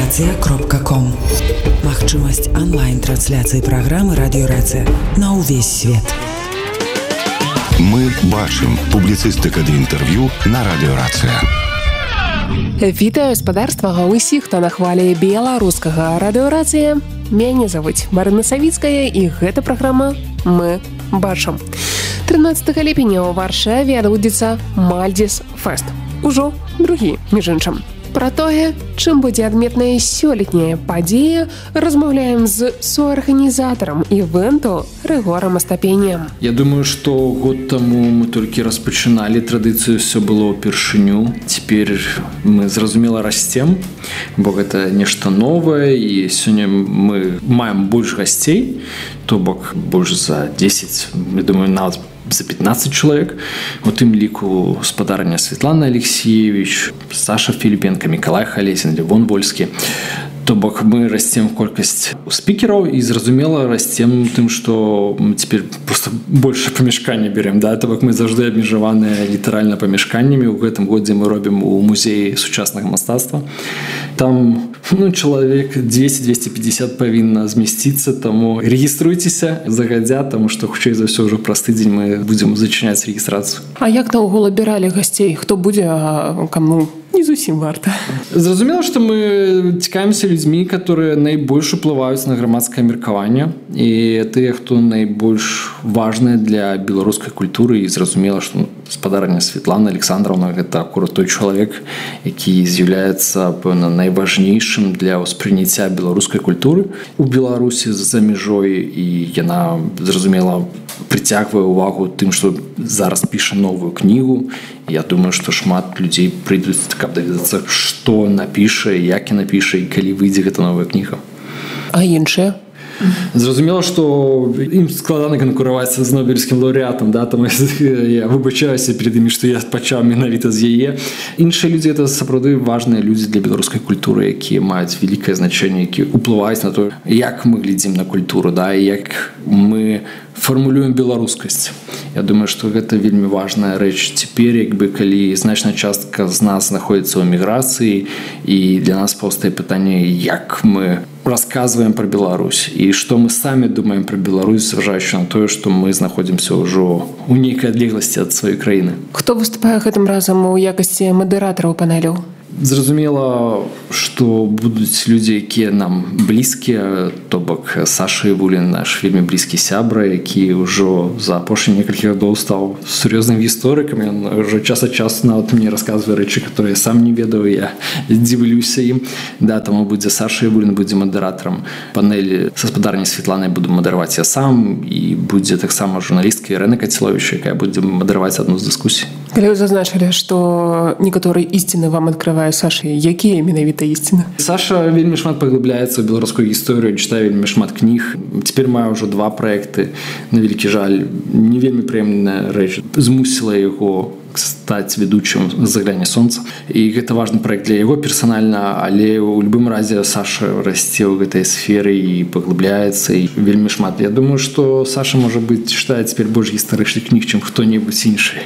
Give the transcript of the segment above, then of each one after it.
Радиорация.ком. Магчымасць онлайн-трансляцыі праграмы «Радиорация» на ўвесь свет. Мы бачым публіцыстыка ды інтэрв'ю на «Радиорация». Вітаю спадарства ўсіх, хто на хвалі беларускага радыёрацыя. Мяне завуць Марына Савіцкая, і гэта праграма «Мы бачым». 13 ліпеня ў Варшаве адбудзецца Мальдзіс Фэст. Ужо другі, між іншым. Пра тое, чым будзе адметная сёлетняя падзея, размаўляем з суарганізатарам івэнту Рыгорам Астапенем. Я думаю, што год таму мы толькі распачыналі традыцыю, ўсё было ўпершыню. Цяпер мы зразумела расцем, бо гэта нешта новае, і сёння мы маем больш гасцей, то бок больш за 10, я думаю, нават за 15 чалавек. У тым ліку спадарня Светлана Алексеевич, Саша Філіпенка, Мікалай Халесін, Левон Вольскі. То бок мы расцем колькасць спікераў і зразумела расцем тым, што мы цяпер просто больше памяшкання берем, да? То бок мы заўжды абмежаваныя літаральна памяшканнямі. У гэтым годзе мы робім у музеі сучаснага мастацтва. Там чалавек 200-250 павінна змясціцца, таму рэгіструйцеся загадзя, таму што хутчэй за ўсё ўжо праз тыдзень мы будзем зачыняць рэгістрацыю. А як наогул абіралі гасцей? Хто будзе, а каму не зусім варта? Зразумела, што мы цікавімся людзьмі, которые найбольш уплываюць на грамадскае меркаванне, і тыя, хто найбольш важныя для беларускай культуры. І зразумела, што спадарня Светлана Александровна гэта акурат той чалавек, які з'яўляецца, пэўна, найважнейшым для ўспрыняцця беларускай культуры у Беларусі за мяжой, і яна, зразумела, прыцягвае ўвагу тым, што зараз піша новую кнігу. Я думаю, што шмат людзей прыйдуць, каб даведацца, што напіша, як і напіша, і калі выйдзе гэта новая кніга. А іншыя? Зразумела, што ім складана канкураваць з нобелевскім лаўрэатам, да? Таму я выбачаюся перед імі, што я пачаў менавіта з яе. Іншыя людзі — гэта сапраўды важныя людзі для беларускай культуры, якія маюць вялікае значэнне, якія ўплываюць на то, як мы глядзім на культуру, да? І як мы фармулюем беларускасць. Я думаю, што гэта вельмі важная рэч цяпер, калі значная частка з нас знаходзіцца ў эміграцыі, і для нас паўстае пытанне, як мы расказваем пра Беларусь і што мы самі думаем пра Беларусь, зважаючы на тое, што мы знаходзімся ўжо ў нейкай адлегласці ад сваёй краіны. Хто выступае гэтым разам у якасці мадэратараў панеляў? Зразумела, што будуць людзі, якія нам блізкія, то бок Саша Івулін, наш вельмі блізкі сябра, які ўжо за апошнія некалькі гадоў стаў сур'ёзным гісторыкам. Ён ўжо час ад часу нават мне расказвае рэчы, которые я сам не ведаў, я дзівлюся ім. Да, таму будзе Саша Івулін, будзе мадэратарам. Панель са спадарняй Светланай буду мадэраваць я сам, і будзе таксама журналістка Ірына Каціловіч, якая будзе мадэраваць адну з дыскусій. Калі вы зазначылі, што некаторыя ісціны вам адкрывае Саша, якія менавіта ісціны? Саша вельмі шмат паглыбляецца ў беларускую гісторыю, чытае вельмі шмат кніг. Цяпер маю ўжо 2 праекты. На вялікі жаль, не вельмі прыемная рэч змусіла яго стаць ведучым «Загляне сонца». І гэта важны праект для яго персанальна, але ў любым разе Саша расце ў гэтай сферы і паглыбляецца, і вельмі шмат. Я думаю, што Саша, можа быць, чытае цяпер больш гістарычных кніг, чым хто-небудзь іншы.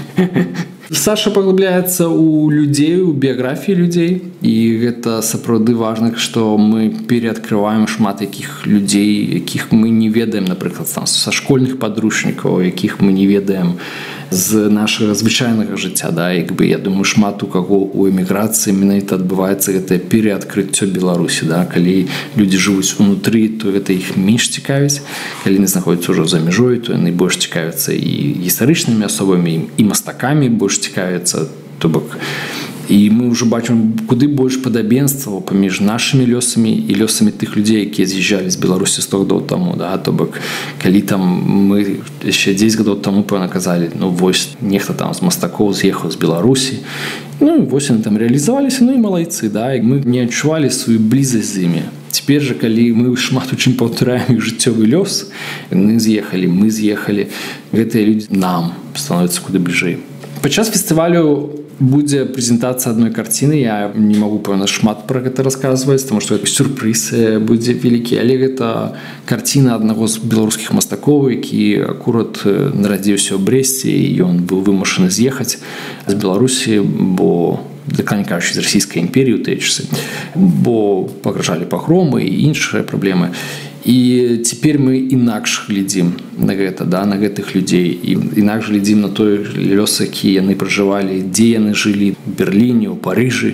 Саша паглыбляецца ў людзей, у біяграфіі людзей, і гэта сапраўды важна, што мы пераадкрываем шмат якіх людзей, якіх мы не ведаем, напрыклад, са школьных падручнікаў, якіх мы не ведаем з нашага звычайнага жыцця, да? Я думаю, шмат у каго ў эміграцыі менавіта адбываецца гэтае пераадкрыццё Беларусі, да? Калі людзі жывуць унутры, то гэта іх менш цікавіць, калі не знаходзяцца ўжо за мяжой, то яны больш цікавяцца і гістарычнымі асобамі, і мастакамі больш цікавяцца, то бок. І мы ўжо бачым куды больш падабенстваў паміж нашымі лёсамі і лёсамі тых людзей, якія з'язджалі з Беларусі 100 гадоў таму, да? То бок, калі там мы яшчэ 10 гадоў таму, пэўна, казалі, вось нехта там з мастакоў з'ехаў з Беларусі, вось яны там рэалізаваліся, і малайцы, да? І мы не адчувалі сваю блізасць з імі. Цяпер жа, калі мы шмат у чым паўтараем іх жыццёвы лёс, яны з'ехалі, мы з'ехалі, гэтыя людзі нам становяцца куды бліжэй. Падчас фестывалю будзе прэзентацыя адной карціны. Я не магу, пэўна, шмат пра гэта расказваць, таму што сюрпрыз будзе вялікі, але гэта карціна аднаго з беларускіх мастакоў, які акурат нарадзіўся ў Брэсце, і ён быў вымушаны з'ехаць з Беларусі, бо дакладней кажучы, з расійскай імперіі ў тыя часы, бо пагражалі пагромы і іншыя праблемы. І цяпер мы інакш глядзім на гэта, да, на гэтых людзей, і інакш глядзім на той лёс, які яны пражывалі, дзе яны жылі, у Берліне, у Парыжы,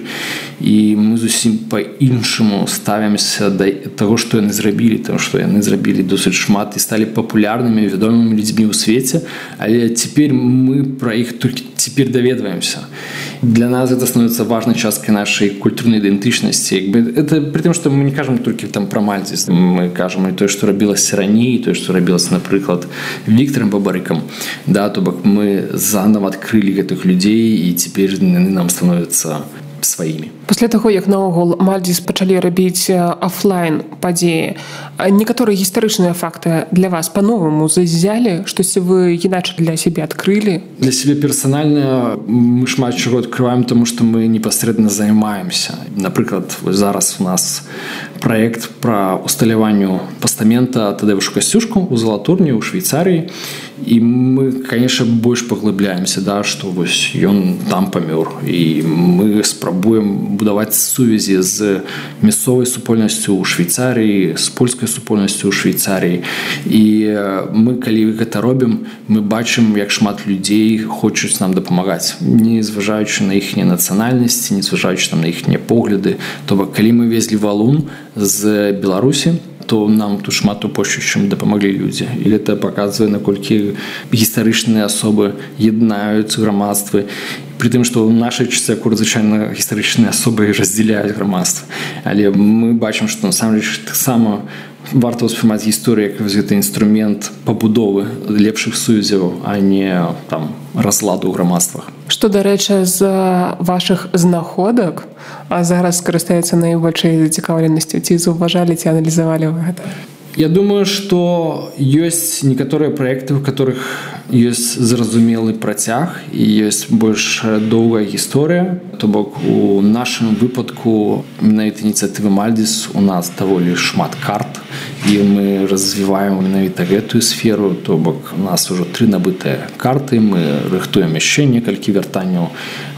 і мы зусім па-іншаму ставімся да таго, што яны зрабілі, таму што яны зрабілі досыць шмат і сталі папулярнымі, вядомымі людзьмі ў свеце, але цяпер мы пра іх толькі цяпер даведваемся. Для нас это становится важной часткой нашей культурной идентичности. Это при том, что мы не кажем только там про Мальдис. Мы кажем и то, что робилось ранее, и то, что робилось, например, Виктором Бабарыком. Да, то бок мы заново открыли этих людей, и теперь нам становятся сваімі. Пасля таго, як наогул Мальдис пачалі рабіць офлайн падзеі, некаторыя гістарычныя факты для вас па-новаму зазялі, штосьці вы іначай для сябе адкрылі? Для сябе персанальна мы шмат чаго адкрываем, таму што мы непасрэдна займаемся. Напрыклад, зараз у нас праект пра усталяванню пастамента Тадеушу Касцюшку ў Залатурні ў Швейцарыі, і мы, конечно, больш паглыбляемся, да, што вось ён там памёр, і мы спрабуем будаваць сувязі з мясцовай супольнасцю ў Швейцарыі, з польскай супольнасцю ў Швейцарыі. І мы, калі гэта робім, мы бачым, як шмат людзей хочуць нам дапамагаць, не зважаючы на іхнія нацыянальнасці, не зважаючы на іхнія погляды. То бок, калі мы везлі валун з Беларусі, то нам тут шмат больш, чым дапамаглі людзі. І гэта паказвае, наколькі гістарычныя асобы яднаюць грамадствы. При тым, што ў нашай часе акурат звычайна гістарычныя асобы раздзяляюць грамадства. Але мы бачым, што насамрэч таксама варта ўспрымаць гісторыю як гэты інструмент пабудовы лепшых сувязяў, а не там разладу ў грамадствах. Што, дарэчы, з вашых знаходак зараз скарыстаецца найбольшай зацікаўленасцю? Ці заўважалі, ці аналізавалі вы гэта? Я думаю, что есть некоторые проекты, у которых есть зразумелый працяг и есть больш доўгая гісторыя. То бок у нашым выпадку менавіта ініцыятывы Мальдис у нас даволі шмат карт, і мы развіваем менавіта гэтую сферу. То бок у нас ужо 3 набытыя карты, мы рыхтуем яшчэ некалькі вяртанняў.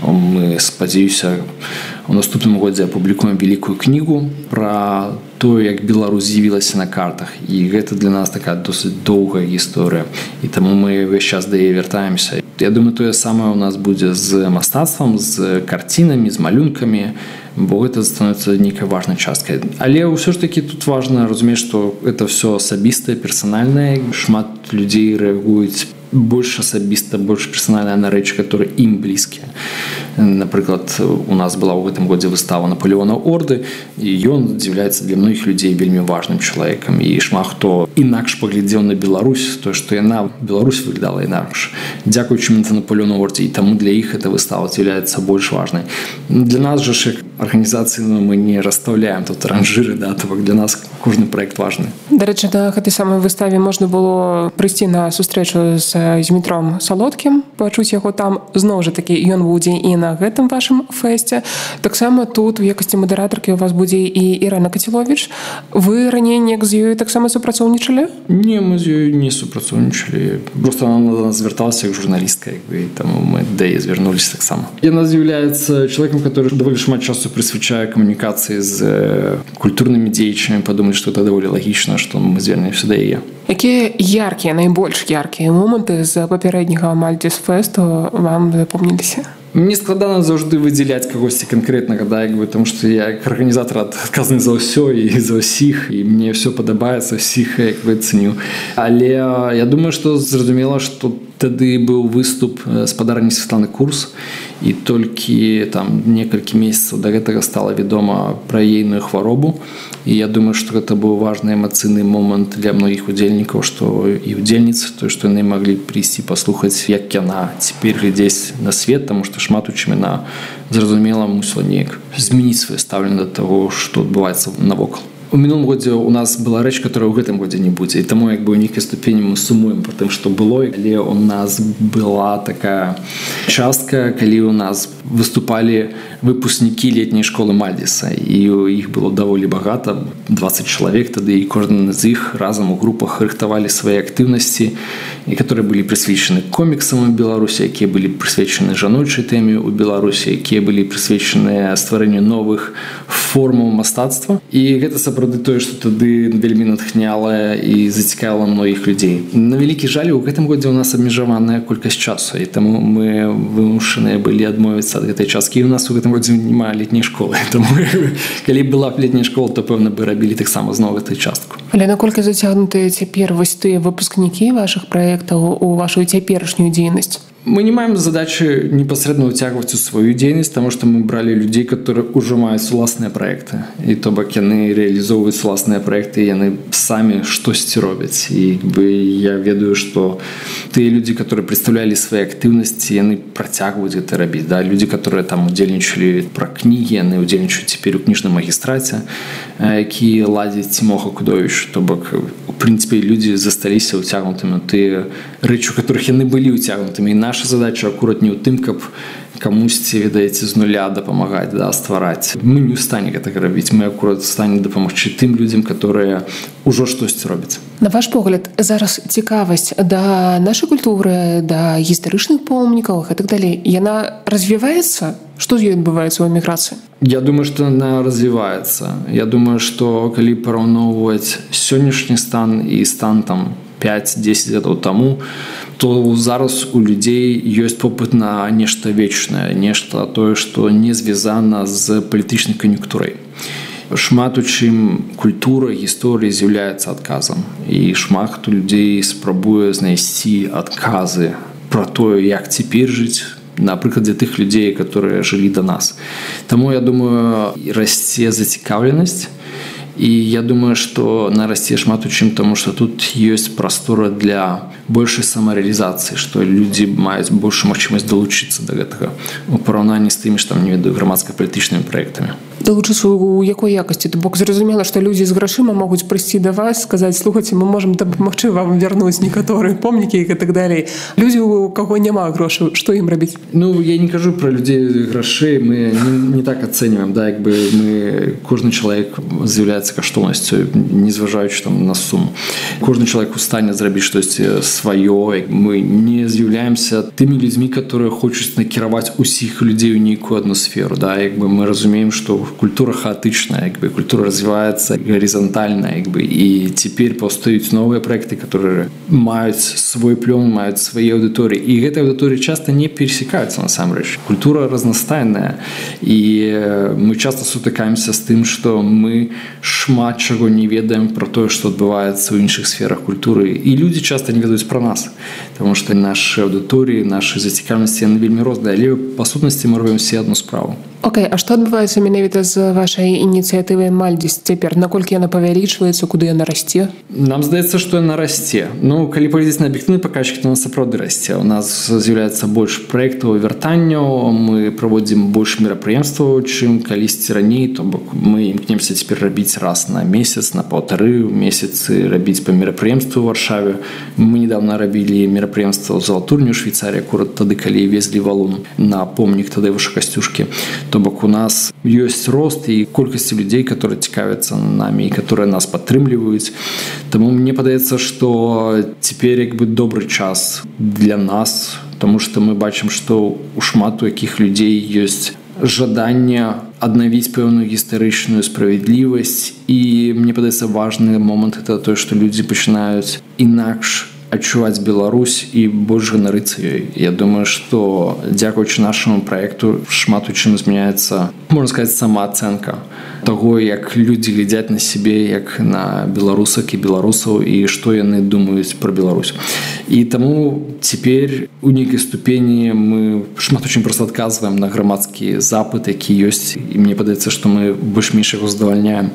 Мы, спадзяюся, у наступным годзе апублікуем вялікую кнігу пра то, як Беларусь з'явілася на картах. І гэта для нас такая досыць доўгая гісторыя. І таму мы ўвесь час да яе вяртаемся. Я думаю, тое самае у нас будзе з мастацтвам, з карцінамі, з малюнкамі, бо гэта становіцца нейкай важнай часткай. Але ўсё ж такі тут важна разумець, што гэта ўсё асабістае, персанальнае. Шмат людзей рэагуюць больш асабіста, больш персанальна на рэчы, которые ім блізкія. Напрыклад, у нас была ў гэтым годзе выстава Наполеона Орды, і ён з'яўляецца для многіх людзей вельмі важным чалавекам. І шмат хто інакш паглядзеў на Беларусь, то, што яна, Беларусь выглядала інакш. Дзякуючы Наполеону Ордзе, і таму для іх эта выстава з'яўляецца больш важнай. Для нас жа ж, як арганізацыі, мы не расстаўляем тут ранжыры, да, то бок для нас кожны праект важны. Дарэчы, на гэтай самай выставе можна было прыйсці на сустрэчу з Змітром Салодкім, пачуць яго там. Зноў жа такі, ён будзе і на гэтым вашым фэсце. Таксама тут у якасці мадэратаркі у вас будзе і Ірана Каціловіч. Вы раней неяк з ёй таксама супрацоўнічалі? Не, мы з ёй не супрацоўнічалі. Просто она на нас звярталася як журналістка, і таму мы да яе звярнуліся таксама. Яна з'яўляецца чалавекам, который даволі шмат часу прысвячае камунікацыі з культурнымі дзеячамі. Падумалі, што это даволі лагічна, што мы звернемся да яе. Якія яркія, найбольш яркія моманты з папярэдняга Мальдис фэсту вам запомніліся? Мне складана заўжды выдзяляць кагосьці канкрэтнага, да, тому што я як арганізатар адказны за ўсё і за ўсіх, і мне ўсё падабаецца, ўсіх як бы цэню. Але я думаю, што зразумела, што тады быў выступ спадарні Святланы Курс, і толькі там некалькі месяцаў да гэтага стала вядома пра ейную хваробу. І я думаю, што гэта быў важны эмацыйны момант для многіх удзельнікаў, што і удзельніц, то, што яны маглі прыйсці паслухаць, як яна цяпер глядзець на свет, таму што шмат у чым яна, зразумела, мусіла неяк змяніць сваё стаўленне да таго, што адбываецца навокал. У мінулым годзе у нас была рэч, которая ў гэтым годзе не будзе. І таму як бы ў нейкай ступені мы сумуем про тым, што было, але у нас была такая частка, калі у нас выступали выпускники летней школы Мальдиса, і іх было даволі багата, 20 чалавек тады, і кожны з іх разам у групах рыхтавалі свае актыўнасці, которые былі прысвечаны коміксам у Беларусі, якія былі прысвечаны жаночай тэме ў Беларусі, якія былі прысвечаны стварэнню новых формаў мастацтва. І гэта сапраўды тое, што тады вельмі натхняла і зацікавіла многіх людзей. На вялікі жаль, у гэтым годзе у нас абмежаваная колькасць часу, і таму мы вымушаныя былі адмовіцца ад гэтай часткі. І у нас у гэтым годзе няма летняй школы. Таму калі была б летняя школа, то пэўна бы рабілі таксама зноў гэтай частку. Але наколькі зацягнутыя цяпер вось тыя выпускнікі вашых праектаў у вашу цяперашнюю дзейнасць? Мы не маем задачи непосредственно утягивать у свою деятельность, потому что мы брали людей, которые уже имеют властные проекты. И то бок они реализовывают властные проекты, и они сами что-то роблять. И я ведаю, что те люди, которые представляли свои активности, они протягивают это робить. Да? Люди, которые там удельничали про книги, они удельничают теперь у книжном магистрате, які ладить Тимоха Кудович. То бок, в принципе, люди застались утягнутыми. Те речи, у которых они были утягнутыми. И наша задача акурат не ў тым, каб камусьці, ведаеце, з нуля дапамагаць, да, ствараць. Мы не ў стане гэтага рабіць, мы акурат у стане дапамагчы тым людзям, которые ўжо штосьці робяць. На ваш погляд, зараз цікавасць да нашай культуры, да гістарычных помнікаў і так далей, яна развіваецца? Што з ёй адбываецца ў эміграцыі? Я думаю, што яна развіваецца. Я думаю, што калі параўноўваць сённяшні стан і стан там 5-10 гадоў таму, то зараз у людзей ёсць попыт на нешта вечнае, нешта тое, што не звязана з палітычнай кан'юнктурай. Шмат у чым культура, гісторыя з'яўляецца адказам. І шмат хто людзей спрабуе знайсці адказы пра тое, як цяпер жыць, напрыклад, для тых людзей, которые жылі да нас. Таму, я думаю, расце зацікаўленасць. І я думаю, што нарасце шмат у чым, таму што тут ёсць прастора для большай самарэалізацыі, што людзі маюць большую магчымасць далучыцца да гэтага у параўнанні з тымі, што там, не ведаю, грамадска-палітычнымі праектамі. Далучыцца ў якой якасці? То бок зразумела, што людзі з грашыма могуць прыйсці да вас, сказаць: слухайце, мы можам дапамагчы вам вярнуць некаторыя помнікі і так далей. Людзі, у каго няма грошаў, што ім рабіць? Ну, я не кажу пра людзей грашэй, мы не так ацэньваем, да, як бы мы, кожны чалавек з'яўляецца каштоўнасцю, не зважаючы там на суму. Кожны чалавек у стане зрабіць штосьці сваё, мы не з'яўляемся тымі людзьмі, которые хочуць накіраваць усіх людзей у нейкую адну сферу, да, як бы мы разумеем, што культура хаотичная, как бы, культура развивается горизонтально, как бы, и теперь повстают новые проекты, которые имеют свой плен, имеют свои аудитории. И эти аудитории часто не пересекаются, на самом деле. Культура разностайная, и мы часто сутыкаемся с тем, что мы шмат чего не ведаем про то, что отбывается в інших сферах культуры. И люди часто не ведают про нас, потому что наши аудитории, наши зацікавленості, они вельми розныя, але по сутнасці мы робім все одну справу. Окей, а што адбываецца менавіта з вашай ініцыятывай Мальдіс цяпер? Наколькі яна павялічваецца, куды яна расце? Нам здаецца, што яна расце. Ну, калі паглядзець на аб'ектыўны паказчык, то яна сапраўды расце. У нас з'яўляецца больш праектаў і вяртанняў, мы праводзім больш мерапрыемстваў, чым калісьці раней, то бок мы імкнемся цяпер рабіць раз на месяц, на паўтары месяцы, рабіць па мерапрыемству ў Варшаве. Мы недавно рабілі мерапрыемства ў Залатурні ў Швейцарыі, акурат тады, калі везлі валун на помнік Тадеуша Касцюшкі. То бок у нас ёсць рост і колькасць людзей, которые цікавяцца намі і которые нас падтрымліваюць. Таму мне падаецца, што цяпер як бы добры час для нас, таму што мы бачым, што у шмат у якіх людзей ёсць жаданне аднавіць пэўную гістарычную справядлівасць. І мне падаецца, важны момант это тое, што людзі пачынаюць інакш адчуваць Беларусь і больш ганарыцца ёй. Я думаю, што дзякуючы нашаму праекту шмат у чым змяняецца, можна сказаць, самаацэнка таго, як людзі глядзяць на сябе, як на беларусак і беларусаў, і што яны думаюць пра Беларусь. І таму цяпер у нейкай ступені мы шмат у чым проста адказваем на грамадскі запыт, які ёсць, і мне падаецца, што мы больш-менш яго задавальняем.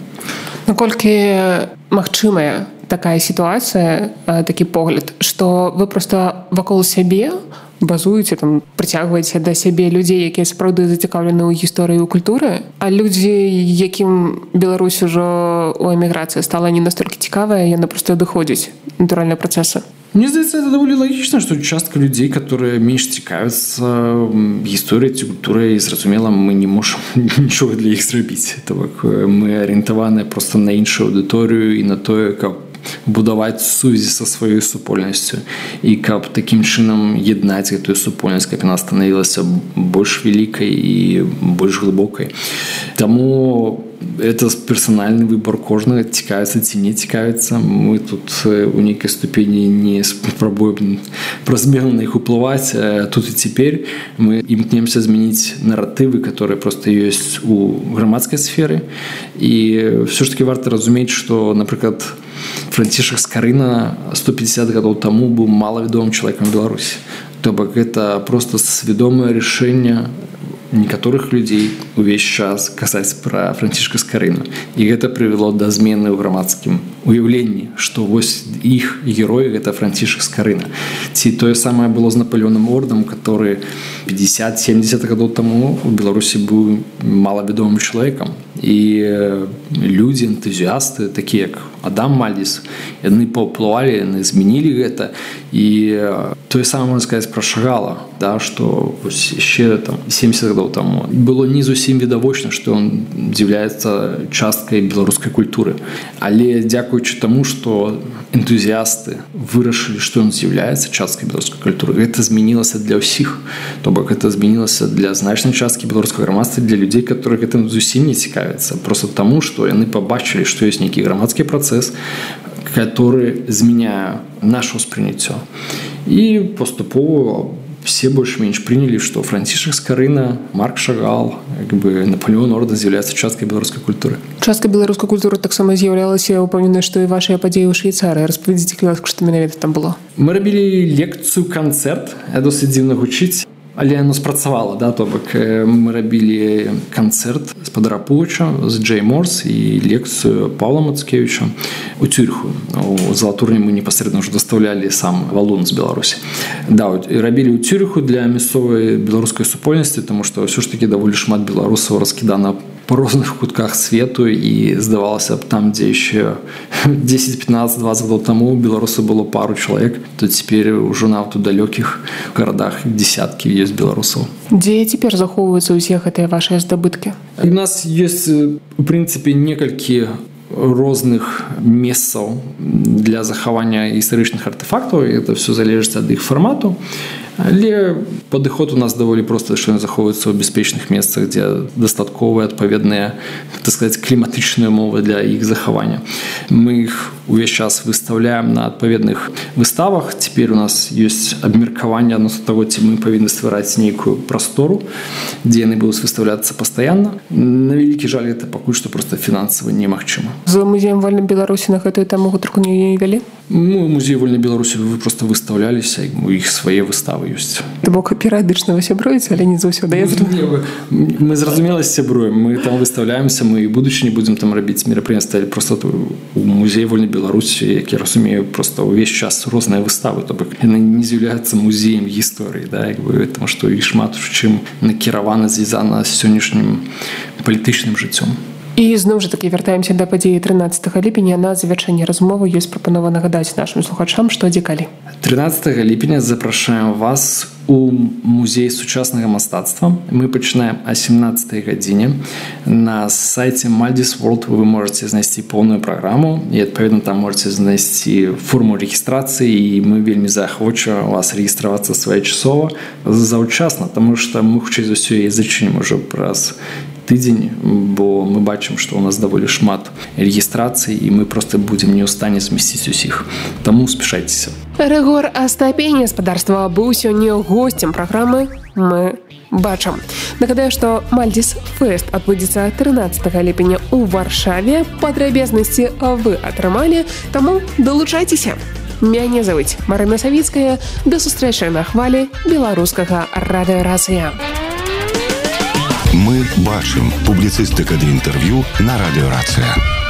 Наколькі магчымая такая сітуацыя, такі погляд, што вы проста вакол сябе базуеце, там, прыцягваеце да сябе людзей, якія сапраўды зацікаўлены ў гісторыі і культуры, а людзі, якім Беларусь ужо ў эміграцыі стала не настолькі цікавая, яны проста адыходзяць натуральныя працэсы. Мне здаецца, это даволі лагічна, што частка людзей, которые менш цікавяцца гісторыяй ці культурай, зразумела, мы не можам нічога для іх зрабіць. То бок мы арыентаваныя проста на іншую аўдыторыю і на тое, каб будаваць сувязі са сваёй супольнасцю і каб такім чынам яднаць гэтую супольнасць, каб яна станавілася больш вялікай і больш глыбокай. Таму это персанальны выбор кожнага, цікавіцца ці не цікавіцца. Мы тут у нейкай ступені не спрабуем праз меру на іх уплываць. Тут і цяпер мы імкнемся змяніць наратывы, которые проста ёсць у грамадскай сферы. І все ж таки варта разумець, што, напрыклад, Францішак Скарына 150 гадоў таму быў малавядомым чалавекам Беларусі. То бок гэта проста свядомае рашэнне некаторых людзей увесь час казаць пра Францішка Скарыну. І гэта прывяло да змены ў грамадскім уяўленні, што вось іх герой гэта Францішак Скарына. Ці тое самае было з Напалеоном Ордам, который 50-70 гадоў таму у Беларусі быў малавядомым чалавекам. І людзі, энтузіасты, такія як Адам Мальдіс, яны паўплывалі, яны змянілі гэта. І тое самае можна сказаць пра Шагала, да, што яшчэ 70 гадоў таму было не зусім відавочна, што ён з'яўляецца часткай беларускай культуры. Але дзякуючы таму, што энтузіасты вырашылі, што ён з'яўляецца часткай беларускай культуры, гэта змянілася для ўсіх. То бок гэта змянілася для значнай часткі беларускага грамадства, для людзей, которые гэтым зусім не цікавяцца. Просто таму, што яны пабачылі, што ёсць нейкі грамадскі працэс, который зменяе наше ўспрыняццё. І паступова все больш-менш прынялі, што Францішак Скарына, Марк Шагал, Напалеон Ордэн з'яўляецца часткай беларускай культуры. Частка беларускай культуры таксама з'яўлялася, упэўнены, што і вашыя падзеі ў Швейцарыі. Распавядзіце, калі ласка, што менавіта там было. Мы рабілі лекцыю, канцэрт, досыць дзіўна гучыць, але яно спрацавала, да, то бок мы рабілі канцэрт з Падарапувача, з Джей Морс і лекцыю Паўла Мацкевіча у Цюриху. У Залатурні мы непасрэдна ўжо дастаўлялі сам валун з Беларусі. Да, рабілі ў Цюриху для мясцовай беларускай супольнасці, таму што ўсё ж такі даволі шмат беларусаў раскідана по розных кутках свету, і здавалася б, там, дзе яшчэ 10, 15, 20 гадоў таму беларусаў было пару чалавек, то цяпер ужо нават у далёкіх гарадах десяткі ёсць беларусаў. Дзе цяпер захоўваюцца ўсе гэтыя вашыя здабыткі? У нас ёсць, у прынцыпе, некалькі розных месцаў для захавання гістарычных артефактаў, і это все залежыць ад іх фармату. Але падыход у нас даволі проста, што яны захоўваюцца ў бяспечных месцах, дзе дастатковыя адпаведныя, так сказаць, кліматычныя умовы для іх захавання. Мы іх увесь час выстаўляем на адпаведных выставах. Цяпер у нас ёсць абмеркаванне адносно таго, ці мы павінны ствараць нейкую прастору, дзе яны будуць выстаўляцца пастаянна. На вялікі жаль, гэта пакуль што проста фінансава немагчыма. З музеем вольнай Беларусі на гэтую тэму гутарку не вялі? Мы ў музеі вольнай Беларусі проста выстаўляліся, у іх свае выставы ёсць. То бок перыядычна вы сябруеце, але не заўсёды. Мы зразумела сябруем, мы там выстаўляемся, мы і будучыні будзем там рабіць мерапрыемствы, але проста у музеі вольнай Беларусі, як я разумею, проста ўвесь час розныя выставы, то бок яны не з'яўляюцца музеем гісторыі, да, таму што іх шмат чым накіравана, звязана з сённяшнім палітычным жыццём. І зноў жа такі вяртаемся да падзеі 13 ліпеня. На завяршэнне размовы ёсць прапанова нагадаць нашым слухачам, што дзе калі. 13 ліпеня запрашаем вас у музей сучаснага мастацтва. Мы пачынаем о 17 гадзіне. На сайце Maldis World вы можете знайсці поўную праграму, і адпаведна там можете знайсці форму рэгістрацыі, і мы вельмі заахвоча вас рэгістравацца своечасова заўчасна, таму што мы хутчэй за ўсё і зачынім ужо праз тыдзень, бо мы бачым, што ў нас даволі шмат рэгістрацый, і мы проста будзем не ў стане змясціць усіх. Таму спяшайцеся. Рыгор Астапень, гаспадарства, быў сёння госцем праграмы «Мы бачым». Нагадаю, што Maldis Fest адбудзецца 13 ліпеня ў Варшаве. Падрабязнасці вы атрымалі, таму далучайцеся. Мяне завуць Марына Савіцкая. Да сустрэчы на хвалі беларускага радыёрацыя. Мы бачым. Публіцыстыка ды інтэрв'ю на радыёрацыя.